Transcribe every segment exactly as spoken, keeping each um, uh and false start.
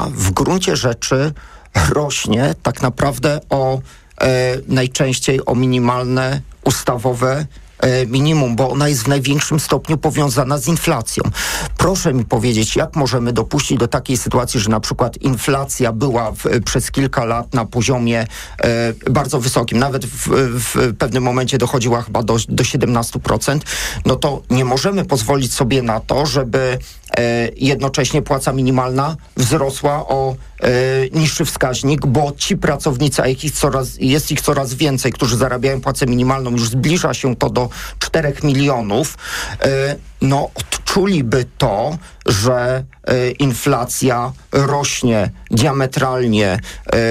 w gruncie rzeczy rośnie tak naprawdę o e, najczęściej o minimalne ustawowe minimum, bo ona jest w największym stopniu powiązana z inflacją. Proszę mi powiedzieć, jak możemy dopuścić do takiej sytuacji, że na przykład inflacja była w, przez kilka lat na poziomie e, bardzo wysokim, nawet w, w pewnym momencie dochodziła chyba do, do siedemnaście procent, no to nie możemy pozwolić sobie na to, żeby e, jednocześnie płaca minimalna wzrosła o e, niższy wskaźnik, bo ci pracownicy, a ich coraz, jest ich coraz więcej, którzy zarabiają płacę minimalną, już zbliża się to do czterech milionów, e, no odczuliby to, że e, inflacja rośnie diametralnie, e,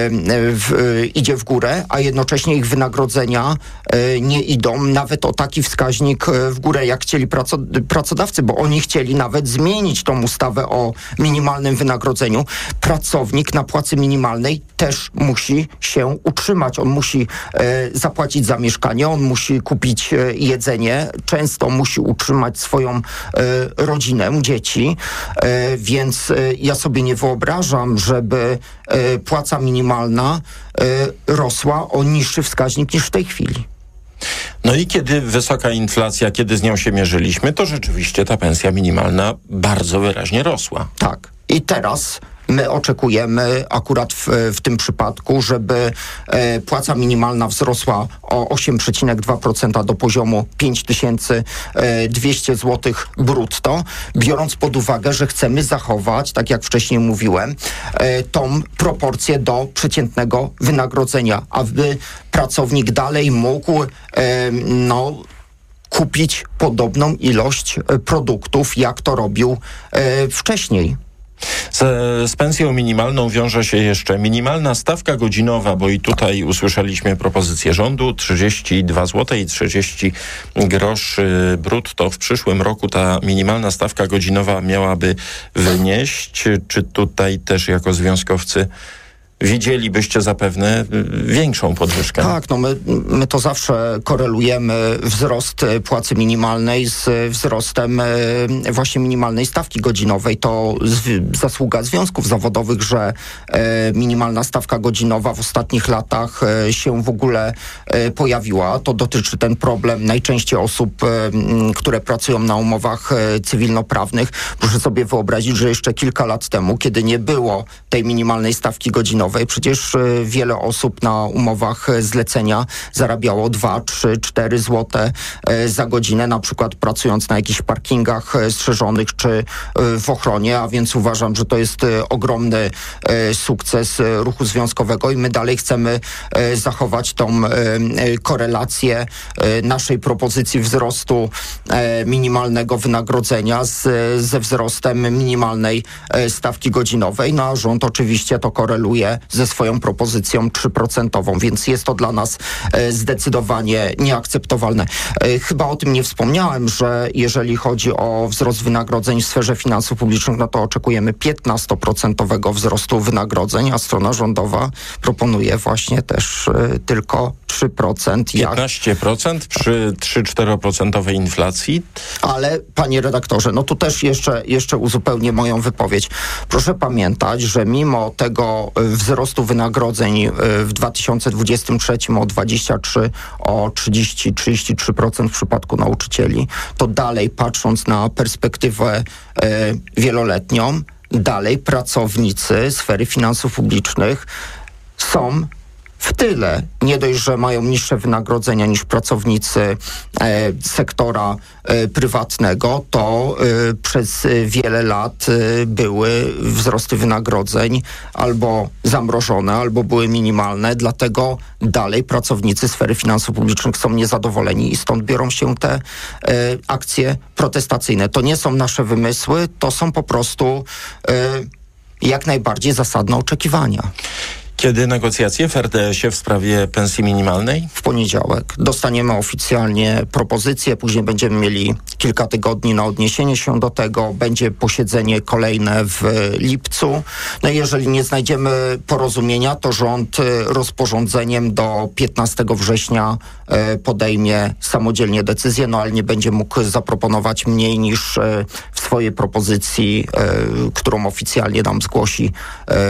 w, e, idzie w górę, a jednocześnie ich wynagrodzenia e, nie idą nawet o taki wskaźnik e, w górę, jak chcieli praco- pracodawcy, bo oni chcieli nawet zmienić tą ustawę o minimalnym wynagrodzeniu. Pracownik na płacy minimalnej też musi się utrzymać. On musi e, zapłacić za mieszkanie, on musi kupić e, jedzenie, często musi utrzymać swoją e, rodzinę, dzieci, e, więc e, ja sobie nie wyobrażam, żeby e, płaca minimalna e, rosła o niższy wskaźnik niż w tej chwili. No i kiedy wysoka inflacja, kiedy z nią się mierzyliśmy, to rzeczywiście ta pensja minimalna bardzo wyraźnie rosła. Tak. I teraz my oczekujemy akurat w, w tym przypadku, żeby e, płaca minimalna wzrosła o osiem przecinek dwa procent do poziomu pięć tysięcy dwieście złotych brutto, biorąc pod uwagę, że chcemy zachować, tak jak wcześniej mówiłem, e, tą proporcję do przeciętnego wynagrodzenia, aby pracownik dalej mógł e, no kupić podobną ilość produktów, jak to robił e, wcześniej. Z, z pensją minimalną wiąże się jeszcze minimalna stawka godzinowa, bo i tutaj usłyszeliśmy propozycję rządu, trzydzieści dwa złote i trzydzieści groszy brutto. W przyszłym roku ta minimalna stawka godzinowa miałaby wynieść. Czy tutaj też jako związkowcy widzielibyście zapewne większą podwyżkę? Tak, no my, my to zawsze korelujemy wzrost płacy minimalnej z wzrostem właśnie minimalnej stawki godzinowej. To z, zasługa związków zawodowych, że e, minimalna stawka godzinowa w ostatnich latach e, się w ogóle e, pojawiła. To dotyczy ten problem najczęściej osób, e, które pracują na umowach e, cywilnoprawnych. Proszę sobie wyobrazić, że jeszcze kilka lat temu, kiedy nie było tej minimalnej stawki godzinowej, przecież wiele osób na umowach zlecenia zarabiało dwa, trzy, cztery złote za godzinę, na przykład pracując na jakichś parkingach strzeżonych czy w ochronie, a więc uważam, że to jest ogromny sukces ruchu związkowego i my dalej chcemy zachować tą korelację naszej propozycji wzrostu minimalnego wynagrodzenia z, ze wzrostem minimalnej stawki godzinowej. No a rząd oczywiście to koreluje ze swoją propozycją trzy procent, więc jest to dla nas e, zdecydowanie nieakceptowalne. E, chyba o tym nie wspomniałem, że jeżeli chodzi o wzrost wynagrodzeń w sferze finansów publicznych, no to oczekujemy piętnaście procent wzrostu wynagrodzeń, a strona rządowa proponuje właśnie też e, tylko trzy procent. piętnaście procent przy trzy do czterech procent inflacji? Ale panie redaktorze, no tu też jeszcze, jeszcze uzupełnię moją wypowiedź. Proszę pamiętać, że mimo tego wzrostu wynagrodzeń w dwa tysiące dwudziestym trzecim o dwadzieścia trzy, o trzydzieści do trzydziestu trzech procent w przypadku nauczycieli, to dalej patrząc na perspektywę e, wieloletnią, dalej pracownicy sfery finansów publicznych są w tyle. Nie dość, że mają niższe wynagrodzenia niż pracownicy e, sektora e, prywatnego, to e, przez wiele lat e, były wzrosty wynagrodzeń albo zamrożone, albo były minimalne, dlatego dalej pracownicy sfery finansów publicznych są niezadowoleni i stąd biorą się te e, akcje protestacyjne. To nie są nasze wymysły, to są po prostu e, jak najbardziej zasadne oczekiwania. Kiedy negocjacje w er de esie w sprawie pensji minimalnej? W poniedziałek dostaniemy oficjalnie propozycję, później będziemy mieli kilka tygodni na odniesienie się do tego. Będzie posiedzenie kolejne w lipcu. No i jeżeli nie znajdziemy porozumienia, to rząd rozporządzeniem do piętnastego września podejmie samodzielnie decyzję, no ale nie będzie mógł zaproponować mniej niż w swojej propozycji, którą oficjalnie nam zgłosi